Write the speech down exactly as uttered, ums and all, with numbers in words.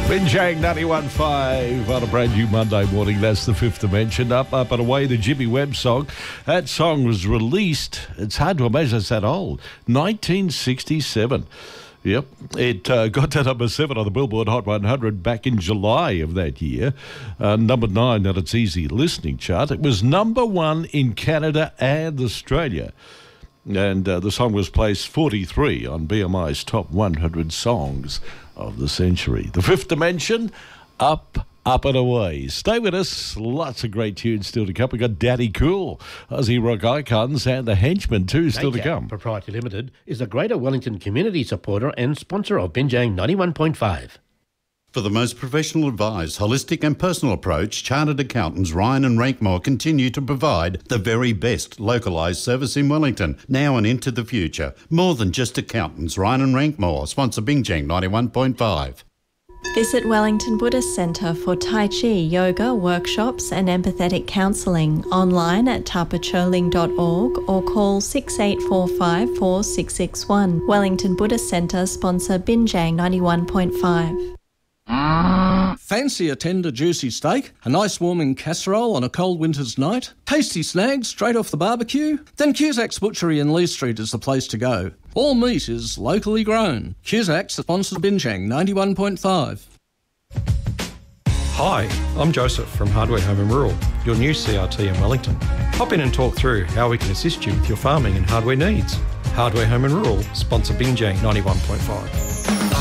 Binjang ninety-one point five on a brand new Monday morning. That's the Fifth Dimension. Up, up and away, the Jimmy Webb song. That song was released, it's hard to imagine it's that old, nineteen sixty-seven. Yep, it uh, got to number seven on the Billboard Hot one hundred back in July of that year. Uh, number nine on its easy listening chart. It was number one in Canada and Australia. And uh, the song was placed forty-three on B M I's top one hundred songs of the century. The Fifth Dimension, up, up and away. Stay with us. Lots of great tunes still to come. We've got Daddy Cool, Aussie rock icons, and the Henchmen too still to come. Proprietary Limited is a Greater Wellington community supporter and sponsor of Binjang ninety-one point five. For the most professional advice, holistic and personal approach, Chartered Accountants Ryan and Rankmore continue to provide the very best localised service in Wellington, now and into the future. More than just accountants, Ryan and Rankmore sponsor Binjang ninety-one point five. Visit Wellington Buddhist Centre for Tai Chi, yoga, workshops and empathetic counselling online at tapacholing dot org or call six eight four five, four six six one. Wellington Buddhist Centre sponsor Binjang ninety-one point five. Fancy a tender, juicy steak? A nice warming casserole on a cold winter's night? Tasty snags straight off the barbecue? Then Cusac's Butchery in Lee Street is the place to go. All meat is locally grown. Cusac's sponsors Binjang ninety-one point five. Hi, I'm Joseph from Hardware Home and Rural, your new C R T in Wellington. Hop in and talk through how we can assist you with your farming and hardware needs. Hardware Home and Rural sponsor Binjang ninety-one point five.